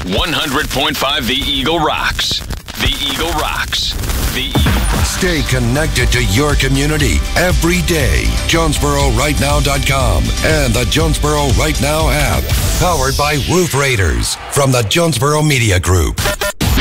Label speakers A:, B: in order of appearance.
A: 100.5 The Eagle rocks. The Eagle rocks. The Eagle rocks.
B: Stay connected to your community every day. JonesboroRightNow.com and the Jonesboro Right Now app. Powered by Roof Raiders from the Jonesboro Media Group.